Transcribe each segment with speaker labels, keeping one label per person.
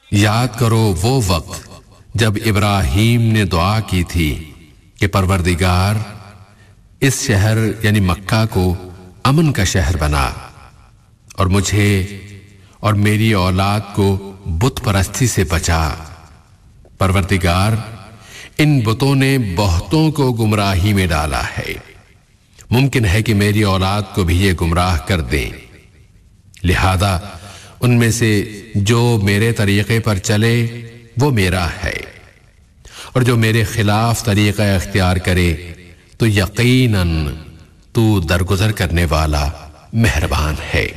Speaker 1: یاد کرو وہ وقت جب ابراہیم نے دعا کی تھی کہ پروردگار اس شہر یعنی مکہ کو امن کا شہر بنا اور مجھے اور میری اولاد کو بت پرستی سے بچا۔ پروردگار ان بتوں نے بہتوں کو گمراہی میں ڈالا ہے، ممکن ہے کہ میری اولاد کو بھی یہ گمراہ کر دیں، لہذا ان میں سے جو میرے طریقے پر چلے وہ میرا ہے، اور جو میرے خلاف طریقہ اختیار کرے تو یقیناً تو درگزر کرنے والا مہربان ہے۔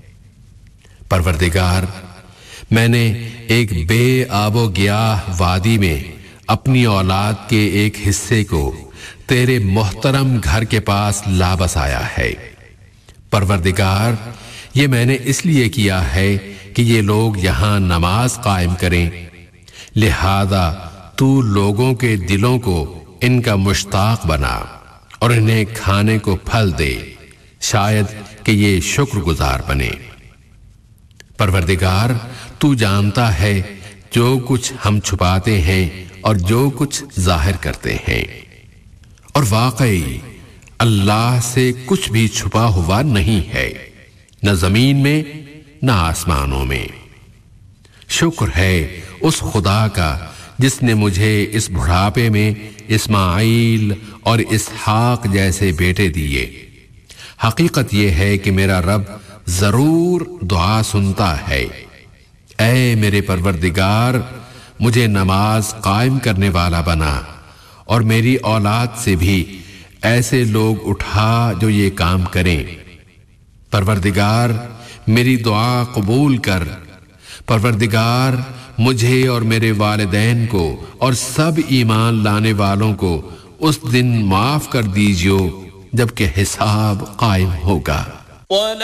Speaker 1: پروردگار میں نے ایک بے آب و گیاہ وادی میں اپنی اولاد کے ایک حصے کو تیرے محترم گھر کے پاس لا بسایا ہے۔ پروردگار یہ میں نے اس لیے کیا ہے کہ یہ لوگ یہاں نماز قائم کریں، لہذا تو لوگوں کے دلوں کو ان کا مشتاق بنا اور انہیں کھانے کو پھل دے، شاید کہ یہ شکر گزار بنے۔ پروردگار تو جانتا ہے جو کچھ ہم چھپاتے ہیں اور جو کچھ ظاہر کرتے ہیں، اور واقعی اللہ سے کچھ بھی چھپا ہوا نہیں ہے، نہ زمین میں نہ آسمانوں میں۔ شکر ہے اس خدا کا جس نے مجھے اس بڑھاپے میں اسماعیل اور اسحاق جیسے بیٹے دیے۔ حقیقت یہ ہے کہ میرا رب ضرور دعا سنتا ہے۔ اے میرے پروردگار مجھے نماز قائم کرنے والا بنا اور میری اولاد سے بھی ایسے لوگ اٹھا جو یہ کام کریں۔ پروردگار میری دعا قبول کر۔ پروردگار مجھے اور میرے والدین کو اور سب ایمان لانے والوں کو اس دن معاف کر دیجیو جب کہ حساب قائم ہوگا۔